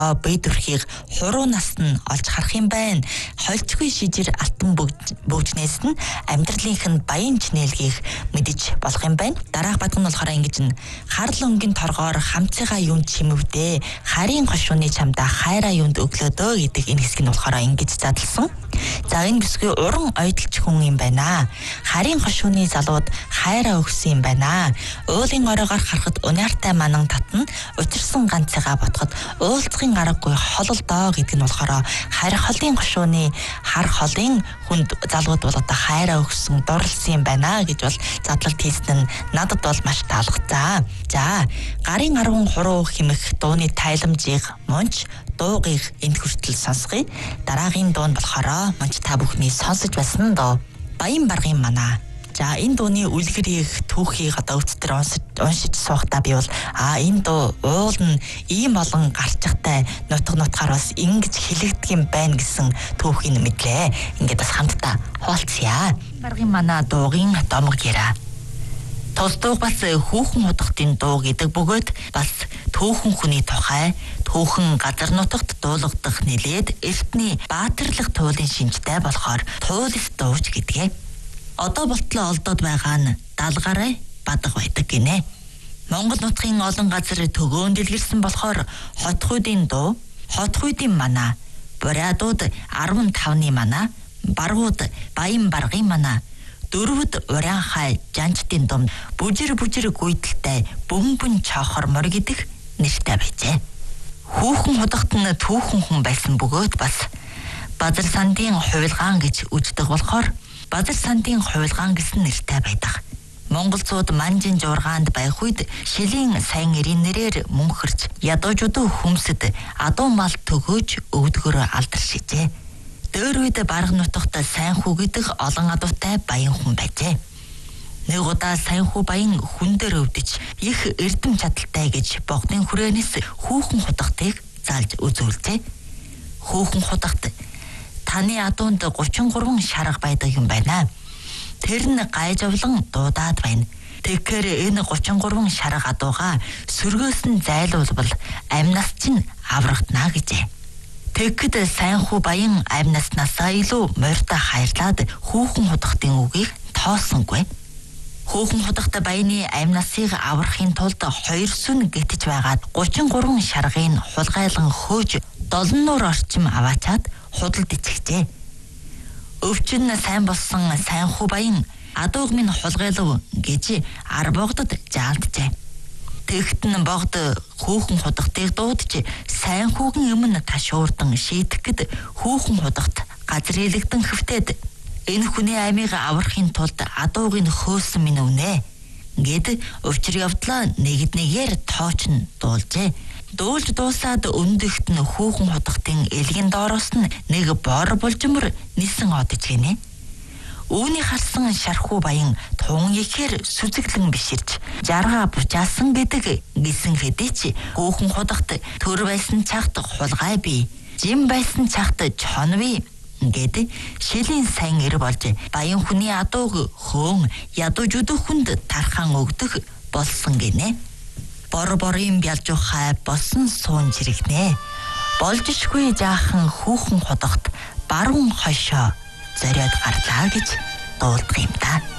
бэдвэрхийг хуруунаас нь олж харах юм байна. Хольцгүй шижир алтан бөгжнээс нь амьдралынх нь баян чинэлгийг мэдэж болох юм байна. Дараах бадг нь болохоор ингэж нь харл өнгийн торгоор хамцыгаа юунд чимвдээ, харийн хошууны чамдаа хайраа юунд өглөөдөө гэдэг энэ хэсэг нь болохоор ингэж задлсан. За энэ бүсгүй уран ойдолч хүн юм байна. Харийн хошууны залууд хайраа өгсөн юм байна. Уулын оройгоор харахад униартай манан татна, учирсан ганцыгаа ботход уулзахын аргагүй хололдоо гэдэг нь болохоор харь холын хошууны хар холын хүнд залууд бол одоо хайраа өгсөн дурлсан юм байна гэж бол задлалт хийсэн нь надад бол маш таалагдсан. За гарын 10 хуруу химэх дууны тайламжийг мунч дуугыг энд хүртэл сонсгоё. Дараагийн дуу нь болохоор мунч та бүхний сонсож байсан дуу Баян баргын манаа. За энэ дууны үлгэрийг түүхийг одоо өвчтөр уншиж суухдаа би бол энэ дуу уул нь ийм олон гарчгатай нутгаар бас ингэж хэлэгдэх юм байна гэсэн түүхийг мэдлээ. Ингээд бас хамтдаа хуваалцъя. Баргын манаа дуугийн домог яраа. Тусдууг бас хүүхэн худахтын дуу гэдэг бөгөөд бас түүхэн хүний тухай, түүхэн газар нутагт дуулгадах нэлээд эртний баатарлах туйлын шинжтэй болохоор туйлс дууч гэдгээ. Одоо болтлоо олдоод байгаа нь далгараа бадаг байдаг гинэ. Монгол нутгийн олон газар төгөөн дэлгэрсэн болохоор хотхүйдийн дуу, хотхүйдийн манаа, бурядууд 15-ны манаа, баргууд баян баргын манаа, дөрвөд урианхай жанчтын дум бүжир гүйдэлтэй бөмбөн чохормор гэдэг нэртэй байжээ. Хүүхэн худахт нь түүхэн хүн байсан бөгөөд бас базар сандын хуйлгаан гэж үждэг болохоор базар сандын хуйлгаан гэсэн нэртэй байдаг. Монголцууд манжин жургаанд байх үед шилийн сайн эрийн нэрээр мөнхөрч ядуужууд хүмсэд адуу мал төгөөж өвдгөр алдаршижээ. Дөр үед бараг нутагт сайн хүү гэдэг олон адуутай баян хүн байжээ. Нэг удаа сайн хүү баян хүн дээр өвдөж их эрдэм чадaltaй гэж богдын хүрээнээс хүүхэн худахтыг заалж үзүүлжээ. Хүүхэн худахт таны адуунд 33 шарга байдаг юм байна. Тэр нь гайжавлан дуудаад байна. Тэгэхээр энэ 33 шарга адууга сөргөөс нь зайлуулбал амнаас чинь аврагдана гэжээ. Тэгэхэд сайн хүү баян амнаснасаа илүү морьтой хайрлаад хүүхэн худахтын үгийг тоосонгүй. Хүүхэн худахт баяны амнасыг аврахын тулд 2 сүн гэтэж байгаад 33 шаргыг хулгайлан хөөж 7 нуур орчим аваачаад худалд ичгэжээ. Өвчин сайн болсон сайн хүү баян адууг минь хулгайлав гэж ар богдод заалджээ. Тэгт нь богд хүүхэн худахтыг дуудаж сайн хүүхэн өмнө ташуурдан шийдэх гэд хүүхэн худахт газар илэгдэн хөвтөөд энэ хүний амийг аврахын тулд адууг нь хөөсөн минь үнэ гэд өвчр явдлаа нэгээр тооч нь дуулжээ. Дуулж дуусаад өндөгт нь хүүхэн худахтын элгийн доороос нь нэг бор булжмөр нисэн одож гинэ. Үүний харсан шархуу баян тун ихээр сүзэглэн биширч жаргаа бучаасан гэдэг гисэн хэдий ч хүүхэн худахт төр байсан чахт хулгай бий, жим байсан чахт чон бий гэд шилийн сайн эр болж баян хүний адууг хөөн ядуужуд хүнд тархан өгдөх болсон гинэ. Борын бялжухай босон суун жирэгнэ. Болжшгүй жаахан хүүхэн худахт баруун хошоо зориод гарлаа гэж дуулдаг юм да.